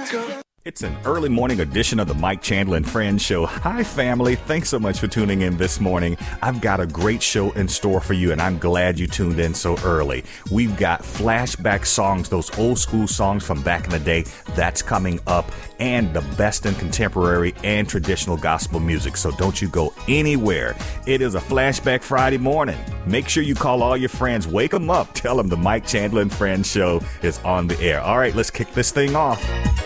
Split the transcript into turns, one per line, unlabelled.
It's an early morning edition of the Mike Chandler and Friends Show. Hi, family. Thanks so much for tuning in this morning. I've got a great show in store for you, and I'm glad you tuned in so early. We've got flashback songs, those old school songs from back in the day. That's coming up, and the best in contemporary and traditional gospel music. So don't you go anywhere. It is a Flashback Friday morning. Make sure you call all your friends. Wake them up. Tell them the Mike Chandler and Friends Show is on the air. All right, let's kick this thing off.